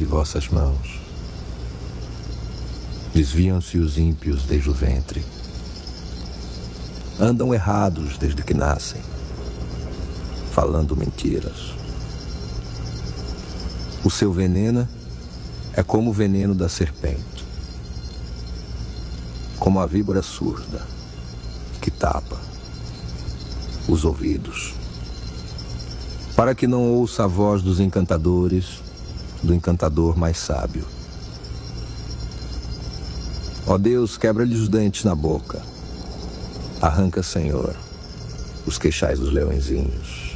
vossas mãos. Desviam-se os ímpios desde o ventre. Andam errados desde que nascem, falando mentiras. O seu veneno é como o veneno da serpente, como a víbora surda que tapa os ouvidos, para que não ouça a voz dos encantadores, do encantador mais sábio. Ó Deus, quebra-lhe os dentes na boca. Arranca, Senhor, os queixais dos leõezinhos.